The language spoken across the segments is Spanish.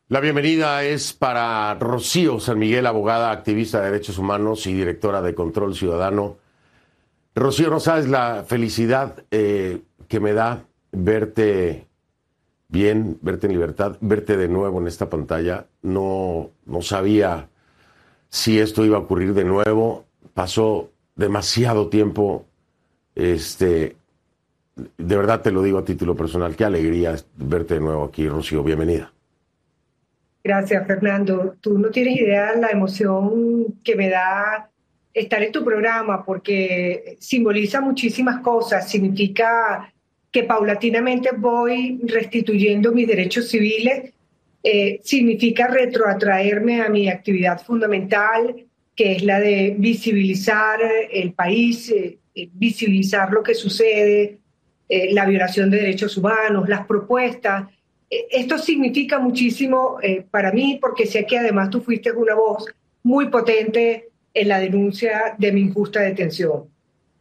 La bienvenida es para Rocío San Miguel, abogada, activista de derechos humanos y directora de Control Ciudadano. Rocío, no sabes la felicidad que me da verte bien, verte en libertad, verte de nuevo en esta pantalla. No sabía si esto iba a ocurrir de nuevo. Pasó demasiado tiempo. De verdad te lo digo a título personal. Qué alegría verte de nuevo aquí, Rocío. Bienvenida. Gracias, Fernando. Tú no tienes idea de la emoción que me da estar en tu programa, porque simboliza muchísimas cosas. Significa que paulatinamente voy restituyendo mis derechos civiles. Significa retroatraerme a mi actividad fundamental, que es la de visibilizar el país, visibilizar lo que sucede, la violación de derechos humanos, las propuestas. Esto significa muchísimo para mí, porque sé que además tú fuiste una voz muy potente en la denuncia de mi injusta detención.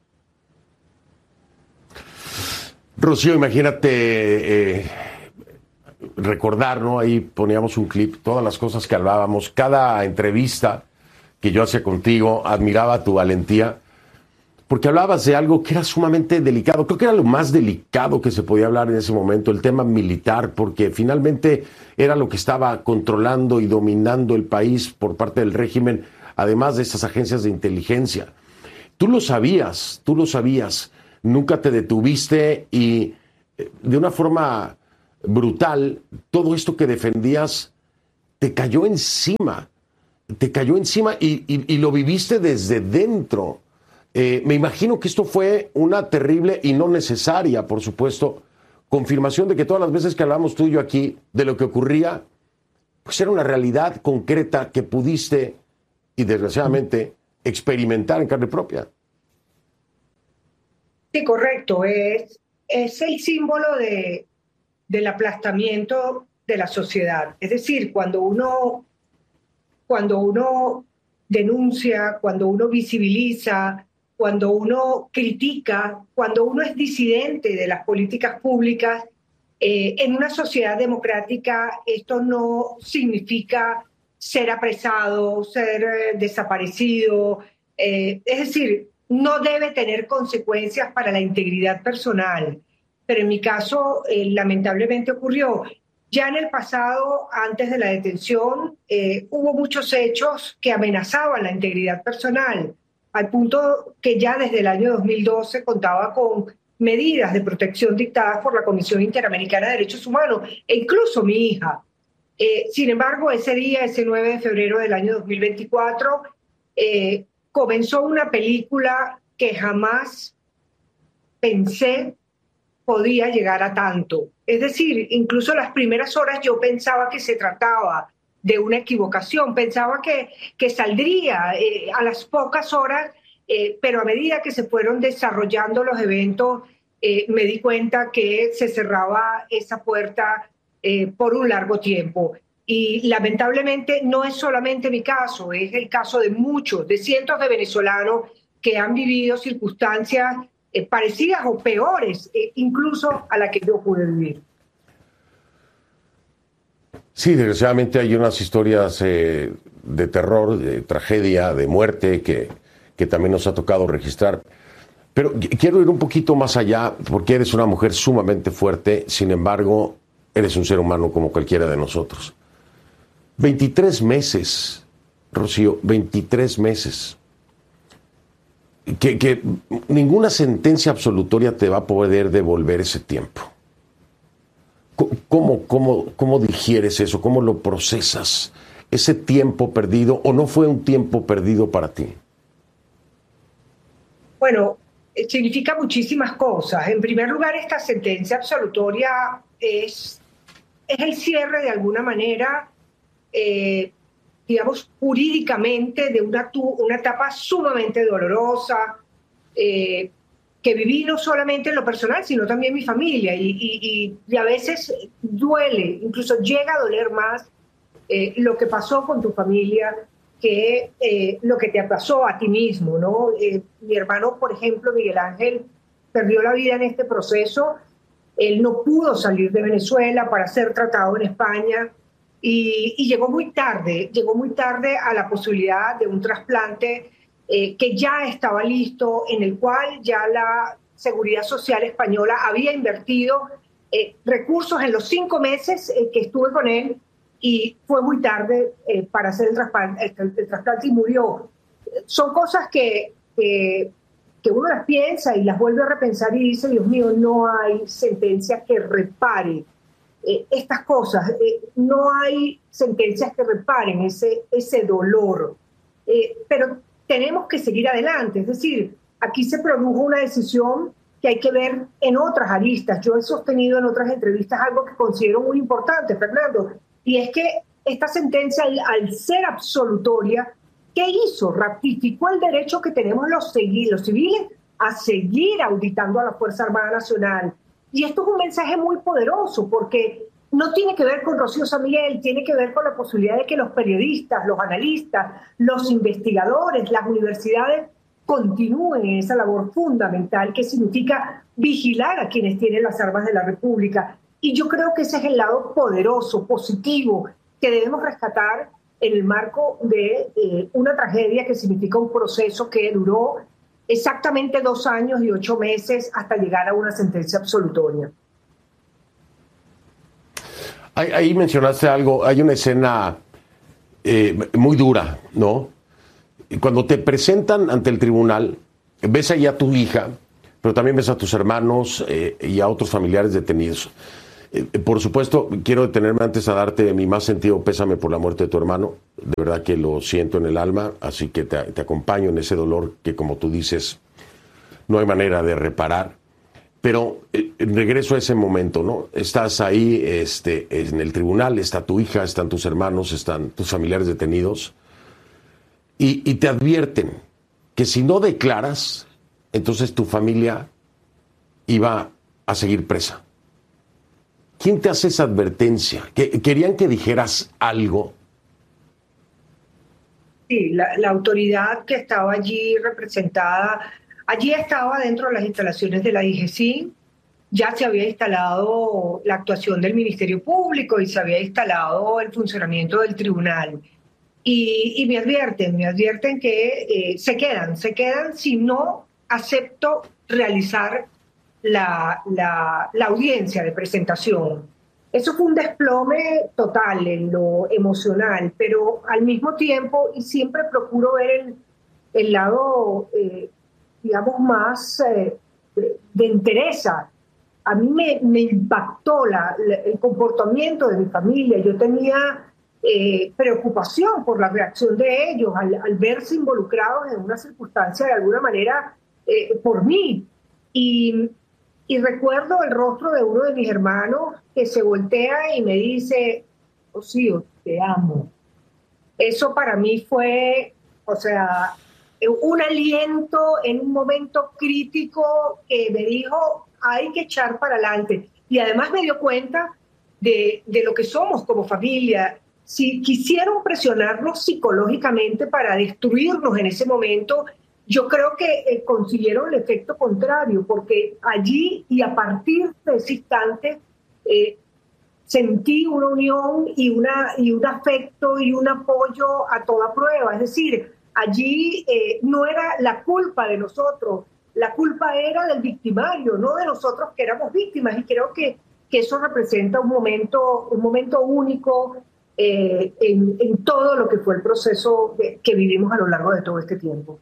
Rocío, imagínate recordar, ¿no? Ahí poníamos un clip, todas las cosas que hablábamos, cada entrevista que yo hacía contigo, admiraba tu valentía, porque hablabas de algo que era sumamente delicado. Creo que era lo más delicado que se podía hablar en ese momento, el tema militar, porque finalmente era lo que estaba controlando y dominando el país por parte del régimen, además de estas agencias de inteligencia. Tú lo sabías, nunca te detuviste y de una forma brutal, todo esto que defendías te cayó encima y lo viviste desde dentro. Me imagino que esto fue una terrible y no necesaria, por supuesto, confirmación de que todas las veces que hablamos tú y yo aquí de lo que ocurría, pues era una realidad concreta que pudiste y desgraciadamente experimentar en carne propia. Sí, correcto. Es el símbolo del aplastamiento de la sociedad. Es decir, cuando uno denuncia, cuando uno visibiliza, cuando uno critica, cuando uno es disidente de las políticas públicas, en una sociedad democrática esto no significa ser apresado, ser desaparecido, es decir, no debe tener consecuencias para la integridad personal. Pero en mi caso, lamentablemente ocurrió. Ya en el pasado, antes de la detención, hubo muchos hechos que amenazaban la integridad personal, al punto que ya desde el año 2012 contaba con medidas de protección dictadas por la Comisión Interamericana de Derechos Humanos e incluso mi hija. Sin embargo, ese día, ese 9 de febrero del año 2024, comenzó una película que jamás pensé podía llegar a tanto. Es decir, incluso las primeras horas yo pensaba que se trataba de una equivocación, pensaba que saldría a las pocas horas, pero a medida que se fueron desarrollando los eventos, me di cuenta que se cerraba esa puerta por un largo tiempo. Y lamentablemente no es solamente mi caso, es el caso de muchos, de cientos de venezolanos que han vivido circunstancias parecidas o peores, incluso a la que yo pude vivir. Sí, desgraciadamente hay unas historias de terror, de tragedia, de muerte que también nos ha tocado registrar. Pero quiero ir un poquito más allá, porque eres una mujer sumamente fuerte, sin embargo, eres un ser humano como cualquiera de nosotros. 23 meses, Rocío, 23 meses. Que ninguna sentencia absolutoria te va a poder devolver ese tiempo. ¿Cómo digieres eso? ¿Cómo lo procesas? ¿Ese tiempo perdido o no fue un tiempo perdido para ti? Bueno, significa muchísimas cosas. En primer lugar, esta sentencia absolutoria es el cierre de alguna manera, digamos, jurídicamente de una etapa sumamente dolorosa, que viví no solamente en lo personal, sino también mi familia. Y a veces duele, incluso llega a doler más lo que pasó con tu familia que lo que te pasó a ti mismo, ¿no? Mi hermano, por ejemplo, Miguel Ángel, perdió la vida en este proceso. Él no pudo salir de Venezuela para ser tratado en España. y llegó muy tarde a la posibilidad de un trasplante que ya estaba listo, en el cual ya la Seguridad Social Española había invertido recursos en los 5 meses que estuve con él, y fue muy tarde para hacer el trasplante y murió. Son cosas que uno las piensa y las vuelve a repensar y dice, Dios mío, no hay sentencia que repare estas cosas, no hay sentencias que reparen ese dolor, pero tenemos que seguir adelante. Es decir, aquí se produjo una decisión que hay que ver en otras aristas. Yo he sostenido en otras entrevistas algo que considero muy importante, Fernando, y es que esta sentencia, al ser absolutoria, ¿qué hizo? Ratificó el derecho que tenemos los civiles a seguir auditando a la Fuerza Armada Nacional. Y esto es un mensaje muy poderoso, porque no tiene que ver con Rocío San Miguel, tiene que ver con la posibilidad de que los periodistas, los analistas, los investigadores, las universidades continúen en esa labor fundamental que significa vigilar a quienes tienen las armas de la República. Y yo creo que ese es el lado poderoso, positivo, que debemos rescatar en el marco de una tragedia que significa un proceso que duró exactamente 2 años y 8 meses hasta llegar a una sentencia absolutoria. Ahí mencionaste algo, hay una escena muy dura, ¿no? Cuando te presentan ante el tribunal, ves ahí a tu hija, pero también ves a tus hermanos y a otros familiares detenidos. Por supuesto, quiero detenerme antes a darte mi más sentido pésame por la muerte de tu hermano. De verdad que lo siento en el alma, así que te acompaño en ese dolor que, como tú dices, no hay manera de reparar. Pero regreso a ese momento, ¿no? Estás ahí en el tribunal, está tu hija, están tus hermanos, están tus familiares detenidos, y te advierten que si no declaras, entonces tu familia iba a seguir presa. ¿Quién te hace esa advertencia? ¿Querían que dijeras algo? Sí, la autoridad que estaba allí representada, allí estaba dentro de las instalaciones de la DGCIN, ya se había instalado la actuación del Ministerio Público y se había instalado el funcionamiento del tribunal. Y me advierten que se quedan si no acepto realizar la audiencia de presentación. Eso fue un desplome total en lo emocional, pero al mismo tiempo, y siempre procuro ver el lado, digamos, más de entereza. A mí me impactó el comportamiento de mi familia. Yo tenía preocupación por la reacción de ellos al verse involucrados en una circunstancia de alguna manera por mí. Y recuerdo el rostro de uno de mis hermanos que se voltea y me dice, Rocío, te amo. Eso para mí fue, o sea, un aliento en un momento crítico que me dijo, hay que echar para adelante. Y además me dio cuenta de lo que somos como familia. Si quisieron presionarnos psicológicamente para destruirnos en ese momento, yo creo que consiguieron el efecto contrario, porque allí y a partir de ese instante sentí una unión y un afecto y un apoyo a toda prueba. Es decir, allí no era la culpa de nosotros, la culpa era del victimario, no de nosotros que éramos víctimas. Y creo que eso representa un momento único en todo lo que fue el proceso que vivimos a lo largo de todo este tiempo.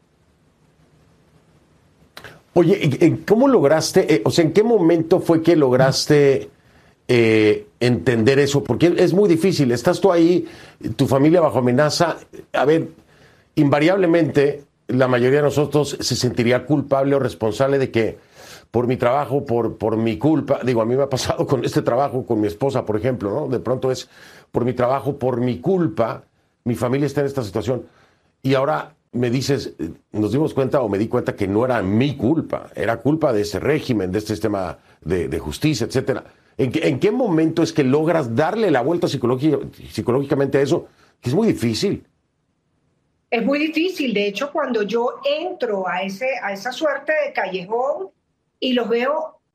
Oye, ¿cómo lograste, en qué momento fue que lograste entender eso? Porque es muy difícil, estás tú ahí, tu familia bajo amenaza. A ver, invariablemente la mayoría de nosotros se sentiría culpable o responsable de que por mi trabajo, por mi culpa, digo, a mí me ha pasado con este trabajo, con mi esposa, por ejemplo, ¿no? De pronto es por mi trabajo, por mi culpa, mi familia está en esta situación. Y ahora me dices, nos dimos cuenta o me di cuenta que no era mi culpa, era culpa de ese régimen, de este sistema de justicia, etcétera. ¿En qué momento es que logras darle la vuelta psicológicamente a eso? Que es muy difícil. Es muy difícil. De hecho, cuando yo entro a esa suerte de callejón y los veo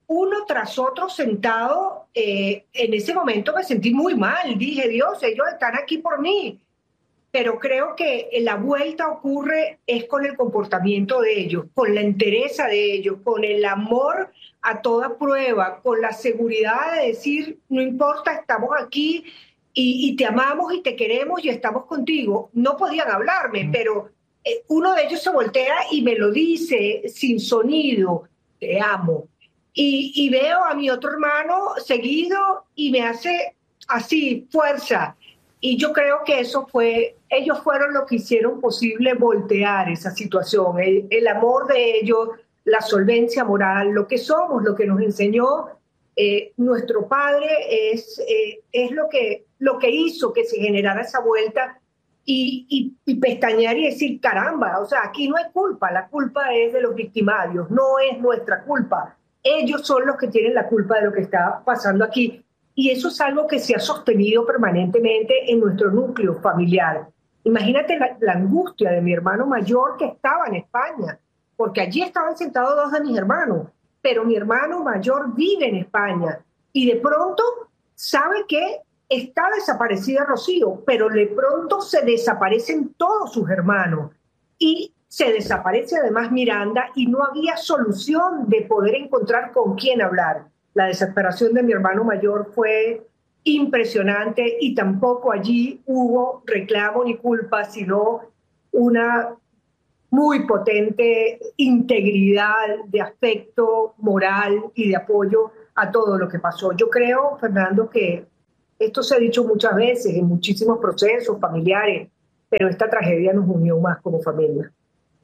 uno tras otro sentado. En ese momento me sentí muy mal, dije, Dios, ellos están aquí por mí. Pero creo que la vuelta ocurre es con el comportamiento de ellos, con la entereza de ellos, con el amor a toda prueba, con la seguridad de decir, no importa, estamos aquí y te amamos y te queremos y estamos contigo. No podían hablarme, pero uno de ellos se voltea y me lo dice sin sonido, te amo. Y veo a mi otro hermano seguido y me hace así, fuerza. Y yo creo que ellos fueron los que hicieron posible voltear esa situación, el amor de ellos, la solvencia moral, lo que somos, lo que nos enseñó nuestro padre es lo que hizo que se generara esa vuelta y pestañear y decir, caramba, o sea, aquí no hay culpa, la culpa es de los victimarios, no es nuestra culpa. Ellos son los que tienen la culpa de lo que está pasando aquí. Y eso es algo que se ha sostenido permanentemente en nuestro núcleo familiar. Imagínate la angustia de mi hermano mayor que estaba en España, porque allí estaban sentados dos de mis hermanos, pero mi hermano mayor vive en España y de pronto sabe que está desaparecida Rocío, pero de pronto se desaparecen todos sus hermanos y se desaparece además Miranda y no había solución de poder encontrar con quién hablar. La desesperación de mi hermano mayor fue impresionante y tampoco allí hubo reclamo ni culpa, sino una muy potente integridad de afecto moral y de apoyo a todo lo que pasó. Yo creo, Fernando, que esto se ha dicho muchas veces en muchísimos procesos familiares, pero esta tragedia nos unió más como familia.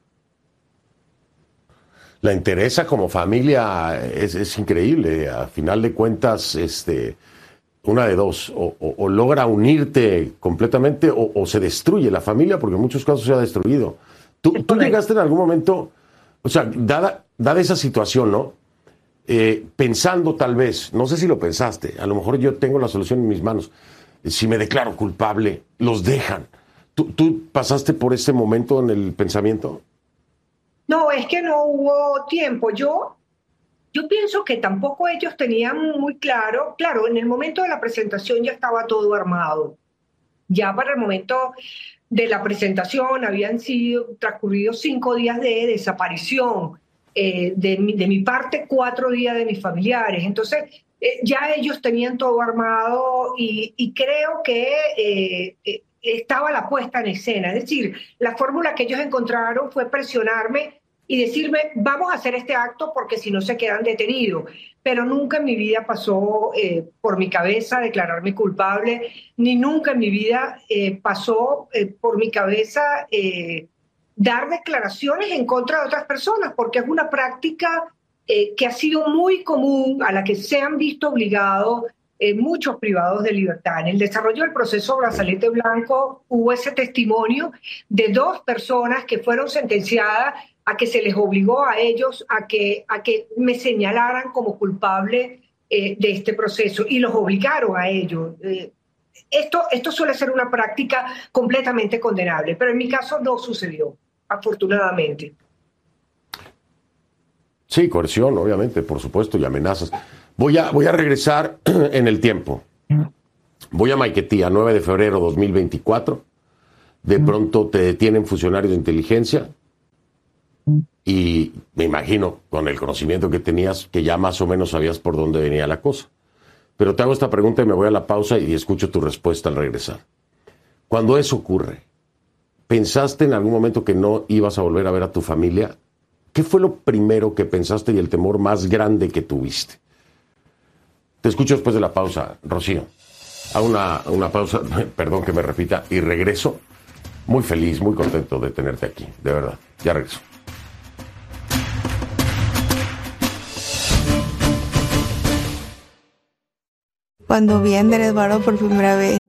La entereza como familia es increíble. A final de cuentas, una de dos, o logra unirte completamente o se destruye la familia, porque en muchos casos se ha destruido. ¿Tú llegaste en algún momento, o sea, dada esa situación, ¿no? Pensando tal vez, no sé si lo pensaste, a lo mejor yo tengo la solución en mis manos, si me declaro culpable, los dejan. ¿Tú pasaste por ese momento en el pensamiento? No, es que no hubo tiempo. Yo pienso que tampoco ellos tenían muy claro, en el momento de la presentación ya estaba todo armado. Ya para el momento de la presentación habían sido transcurridos 5 días de desaparición, de mi parte 4 días de mis familiares. Entonces ya ellos tenían todo armado y creo que estaba la puesta en escena. Es decir, la fórmula que ellos encontraron fue presionarme y decirme, vamos a hacer este acto porque si no se quedan detenidos. Pero nunca en mi vida pasó por mi cabeza declararme culpable, ni nunca en mi vida pasó por mi cabeza dar declaraciones en contra de otras personas, porque es una práctica que ha sido muy común, a la que se han visto obligados muchos privados de libertad. En el desarrollo del proceso Brazalete Blanco hubo ese testimonio de 2 personas que fueron sentenciadas a que se les obligó a ellos a que me señalaran como culpable de este proceso y los obligaron a ellos. Esto suele ser una práctica completamente condenable, pero en mi caso no sucedió, afortunadamente. Sí, coerción, obviamente, por supuesto, y amenazas. Voy a regresar en el tiempo. Voy a Maiquetía, 9 de febrero de 2024. De pronto te detienen funcionarios de inteligencia y me imagino, con el conocimiento que tenías, que ya más o menos sabías por dónde venía la cosa. Pero te hago esta pregunta y me voy a la pausa y escucho tu respuesta al regresar. Cuando eso ocurre, ¿pensaste en algún momento que no ibas a volver a ver a tu familia? ¿Qué fue lo primero que pensaste y el temor más grande que tuviste? Te escucho después de la pausa, Rocío. Hago una pausa, perdón que me repita, y regreso muy feliz, muy contento de tenerte aquí, de verdad. Ya regreso. Cuando vi a Andrés Eduardo por primera vez,